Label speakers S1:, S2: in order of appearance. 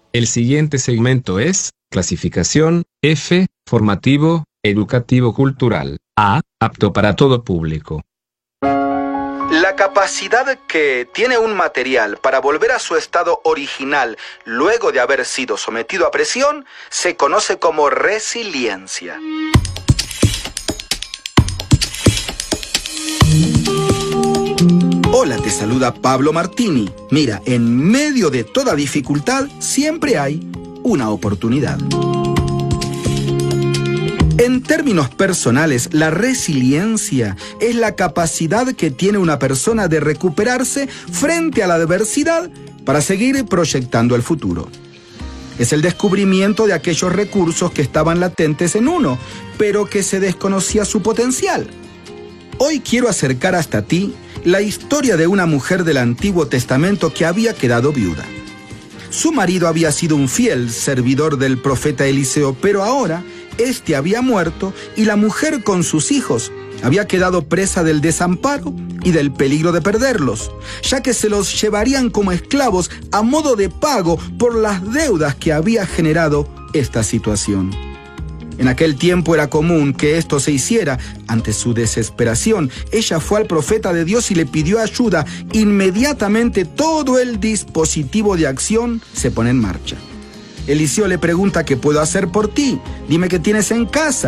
S1: El siguiente segmento es clasificación F, formativo, educativo cultural. A, apto para todo público.
S2: La capacidad que tiene un material para volver a su estado original luego de haber sido sometido a presión se conoce como resiliencia. Hola, te saluda Pablo Martini. Mira, en medio de toda dificultad siempre hay una oportunidad. En términos personales, la resiliencia es la capacidad que tiene una persona de recuperarse frente a la adversidad para seguir proyectando el futuro. Es el descubrimiento de aquellos recursos que estaban latentes en uno, pero que se desconocía su potencial. Hoy quiero acercar hasta ti la historia de una mujer del Antiguo Testamento que había quedado viuda. Su marido había sido un fiel servidor del profeta Eliseo, pero ahora este había muerto y la mujer con sus hijos había quedado presa del desamparo y del peligro de perderlos, ya que se los llevarían como esclavos a modo de pago por las deudas que había generado esta situación. En aquel tiempo era común que esto se hiciera. Ante su desesperación, ella fue al profeta de Dios y le pidió ayuda. Inmediatamente todo el dispositivo de acción se pone en marcha. Eliseo le pregunta: ¿qué puedo hacer por ti? Dime qué tienes en casa.